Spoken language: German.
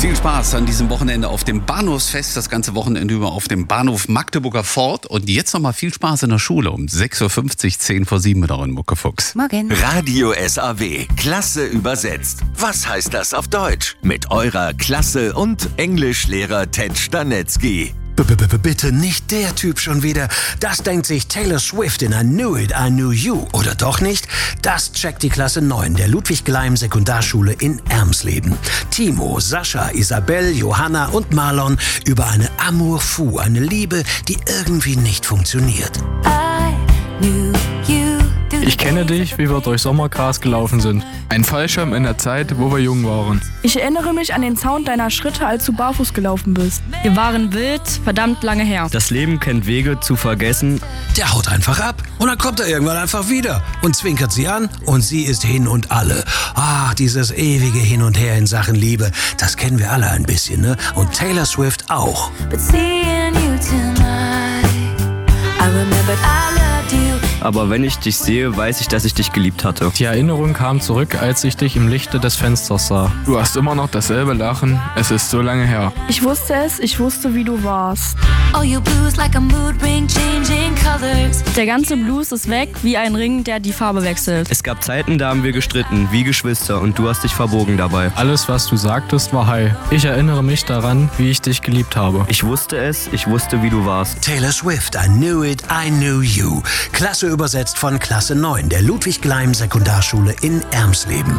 Viel Spaß an diesem Wochenende auf dem Bahnhofsfest, das ganze Wochenende über auf dem Bahnhof Magdeburger Fort. Und jetzt nochmal viel Spaß in der Schule um 6.50 Uhr, 10 vor 7 mit euren Muckefuchs. Morgen. Radio SAW, Klasse übersetzt. Was heißt das auf Deutsch? Mit eurer Klasse- und Englischlehrer Ted Stanetzky. Bitte nicht der Typ schon wieder. Das denkt sich Taylor Swift in I Knew It, I Knew You. Oder doch nicht? Das checkt die Klasse 9 der Ludwig-Gleim-Sekundarschule in Ermsleben. Timo, Sascha, Isabel, Johanna und Marlon über eine Amour fou, eine Liebe, die irgendwie nicht funktioniert. Ich kenne dich, wie wir durch Sommergras gelaufen sind. Ein Fallschirm in der Zeit, wo wir jung waren. Ich erinnere mich an den Sound deiner Schritte, als du barfuß gelaufen bist. Wir waren wild, verdammt lange her. Das Leben kennt Wege zu vergessen. Der haut einfach ab und dann kommt er irgendwann einfach wieder und zwinkert sie an und sie ist hin und alle. Dieses ewige Hin und Her in Sachen Liebe, das kennen wir alle ein bisschen, ne? Und Taylor Swift auch. Aber wenn ich dich sehe, weiß ich, dass ich dich geliebt hatte. Die Erinnerung kam zurück, als ich dich im Lichte des Fensters sah. Du hast immer noch dasselbe Lachen, es ist so lange her. Ich wusste es, ich wusste, wie du warst. Der ganze Blues ist weg, wie ein Ring, der die Farbe wechselt. Es gab Zeiten, da haben wir gestritten, wie Geschwister, und du hast dich verbogen dabei. Alles, was du sagtest, war heil. Ich erinnere mich daran, wie ich dich geliebt habe. Ich wusste es, ich wusste, wie du warst. Taylor Swift, I Knew It, I Knew You. Klasse übersetzt von Klasse 9 der Ludwig-Gleim-Sekundarschule in Ermsleben.